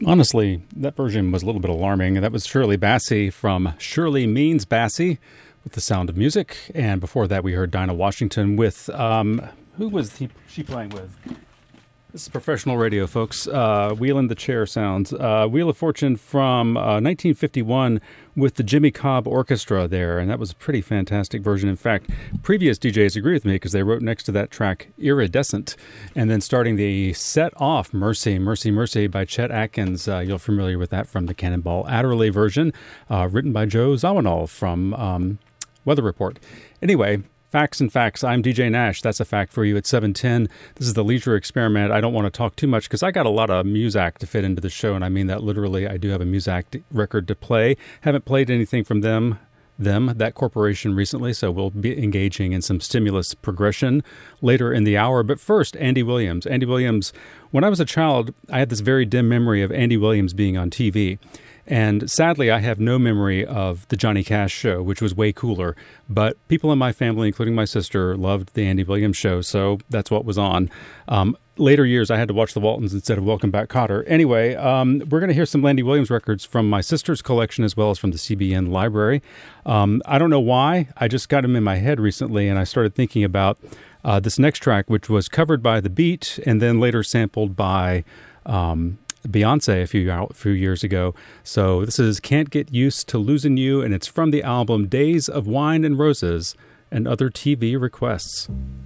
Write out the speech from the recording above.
Honestly, that version was a little bit alarming. That was Shirley Bassey from Shirley Means Bassey with The Sound of Music. And before that, we heard Dinah Washington with, who was she playing with? This is professional radio, folks. Wheel in the Chair sounds. Wheel of Fortune from 1951 with the Jimmy Cobb Orchestra there, and that was a pretty fantastic version. In fact, previous DJs agree with me because they wrote next to that track Iridescent. And then starting the set off, Mercy, Mercy, Mercy by Chet Atkins. You're familiar with that from the Cannonball Adderley version, written by Joe Zawinul from Weather Report. Anyway, Facts and Facts. I'm DJ Nash. That's a fact for you at 7:10. This is the Leisure Experiment. I don't want to talk too much because I got a lot of Muzak to fit into the show, and I mean that literally. I do have a Muzak record to play. Haven't played anything from that corporation recently, so we'll be engaging in some stimulus progression later in the hour. But first, Andy Williams. Andy Williams, when I was a child, I had this very dim memory of Andy Williams being on TV. And sadly, I have no memory of the Johnny Cash show, which was way cooler. But people in my family, including my sister, loved the Andy Williams show, so that's what was on. Later years, I had to watch the Waltons instead of Welcome Back, Kotter. Anyway, we're going to hear some Andy Williams records from my sister's collection as well as from the CBN library. I don't know why. I just got them in my head recently, and I started thinking about this next track, which was covered by The Beat and then later sampled by Beyonce a few years ago. So this is Can't Get Used to Losing You, and it's from the album Days of Wine and Roses and Other TV Requests.